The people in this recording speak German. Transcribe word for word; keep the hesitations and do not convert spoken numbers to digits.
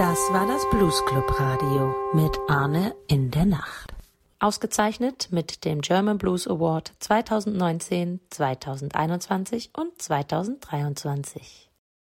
Das war das Blues Club Radio mit Arne in der Nacht. Ausgezeichnet mit dem German Blues Award zweitausendneunzehn, zweitausendeinundzwanzig und zweitausenddreiundzwanzig.